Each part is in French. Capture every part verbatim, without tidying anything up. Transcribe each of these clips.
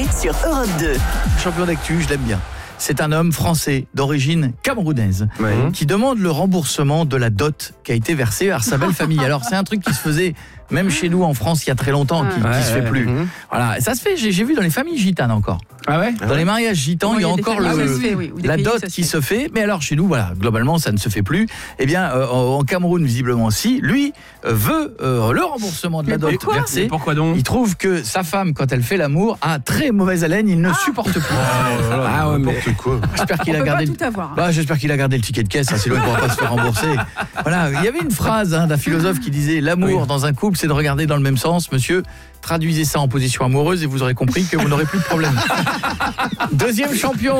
Coé sur Europe deux. Champion d'actu, je l'aime bien. C'est un homme français d'origine camerounaise Ouais. qui demande le remboursement de la dot qui a été versée à sa belle famille. Alors c'est un truc qui se faisait même chez nous en France il y a très longtemps, qui, Ouais, qui se fait ouais. plus. Mhm. Voilà, et ça se fait. J'ai, j'ai vu dans les familles gitanes encore. Ah ouais. Dans les mariages gitans, Oui, il y a il y a des encore familles le, où ça se fait, oui, ou des la pays où dot ça se qui fait. se fait. Mais alors chez nous, voilà, globalement, ça ne se fait plus. Eh bien, euh, en Cameroun, visiblement, si. Lui euh, veut euh, le remboursement de la Mais dot pourquoi versée. Et pourquoi donc? Il trouve que sa femme, quand elle fait l'amour, a très mauvaise haleine. Il ne supporte plus. Ah ouais, mais quoi. J'espère qu'il On a peut pas gardé. tout avoir. Bah, j'espère qu'il a gardé le ticket de caisse, hein, sinon il ne pourra pas se faire rembourser. Voilà, il y avait une phrase hein, d'un philosophe qui disait l'amour Oui. dans un couple, c'est de regarder dans le même sens. Monsieur, traduisez ça en position amoureuse et vous aurez compris que vous n'aurez plus de problème. Deuxième champion.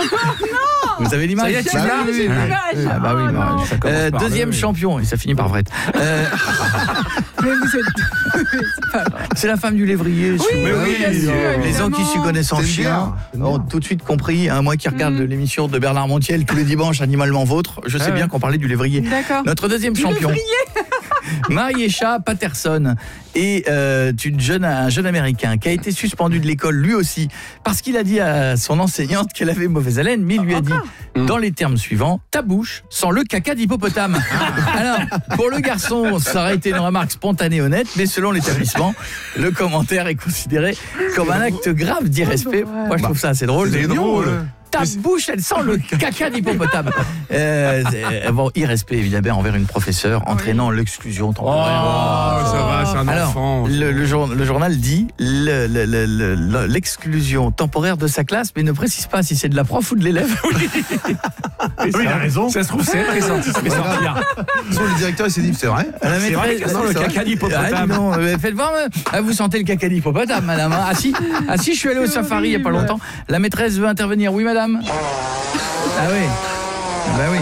Vous avez l'image? Ça y est, tu Bah l'as oui, oui, oui. l'image. Ah bah oui, Oh bah, non. ça commence Euh, par deuxième le- champion et ça finit par vrai. Euh, Mais vous êtes... c'est pas vrai. c'est la femme du lévrier. Oui, mais oui, bien sûr, les gens qui s'y évidemment. connaissent en C'est une chien bière. C'est une ont bière. tout de suite compris. Hein, moi qui regarde Mhm. l'émission de Bernard Montiel tous les dimanches, Animalement Vôtre, je sais Ah bien ouais. qu'on parlait du lévrier. D'accord. Notre deuxième champion, Mariesha Patterson, est euh, une jeune, un jeune Américain qui a été suspendu de l'école lui aussi parce qu'il a dit à son enseignante qu'elle avait mauvaise haleine, mais il lui a dit dans les termes suivants: ta bouche sent le caca d'hippopotame. Alors, pour le garçon, ça aurait été une remarque spontanée et honnête, mais selon l'établissement, le commentaire est considéré comme un acte grave d'irrespect. Moi, je trouve ça assez drôle. C'est Mais drôle. non, ta bouche, elle sent le caca d'hippopotame. Euh, c'est- bon, irrespect évidemment envers une professeure, entraînant l'exclusion Oh, temporaire. ça va, c'est un Alors, enfant. le, le jour- le journal dit le- le- le- le- le- l'exclusion temporaire de sa classe, mais ne précise pas si c'est de la prof ou de l'élève. Oui, il a raison. Ça se trouve, c'est très sorti. Mais c'est pire. Sur le directeur, il s'est dit, c'est vrai. La C'est vrai maîtresse- que ça sent le c'est vrai. caca Ah, d'hippopotame. non, euh, faites voir, euh, ah, vous sentez le caca d'hippopotame, madame. hein. Ah si, ah si, je suis allé au C'est safari il n'y a pas horrible. longtemps. La maîtresse veut intervenir. Oui, madame. Ah oui. Ah bah oui.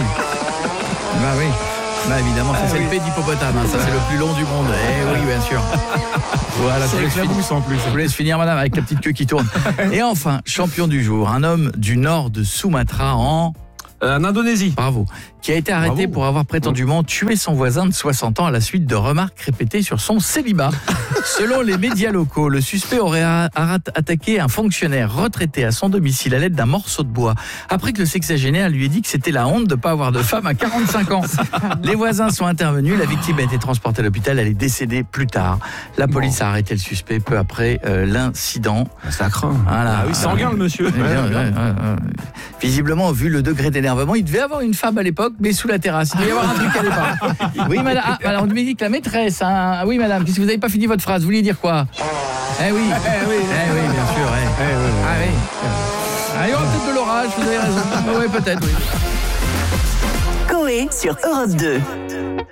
Bah oui. Bah évidemment, ça, c'est le P d'hippopotame. hein. Ça, c'est le plus long du monde. Eh oui, bien sûr. Voilà, je C'est vous laisse avec la finir. mousse en plus. Je vous laisse finir, madame, avec la petite queue qui tourne. Et enfin, champion du jour, un homme du nord de Sumatra en... Euh, En Indonésie. Bravo. Qui a été arrêté Bravo. pour avoir prétendument tué son voisin de soixante ans à la suite de remarques répétées sur son célibat. Selon les médias locaux, le suspect aurait a- a- attaqué un fonctionnaire retraité à son domicile à l'aide d'un morceau de bois. Après que le sexagénaire lui ait dit que c'était la honte de ne pas avoir de femme à quarante-cinq ans. Les voisins sont intervenus, la victime a été transportée à l'hôpital, elle est décédée plus tard. La police a arrêté le suspect peu après euh, l'incident. Ça craint. Voilà. Ah oui, sanguin le monsieur. Eh bien, ouais, ouais, ouais. Visiblement, vu le degré d'énervement, il devait avoir une femme à l'époque, mais sous la terrasse. Il devait y avoir un truc à l'époque. Oui, madame. Ah, alors, on me dit que la maîtresse. Hein. Ah oui, madame, puisque vous n'avez pas fini votre phrase, vous vouliez dire quoi? Eh oui. Eh oui, eh oui, bien sûr. eh. Ah oui. Ah, il y aura peut-être de l'orage, vous avez raison. Oui, peut-être, oui. Coé sur Europe deux.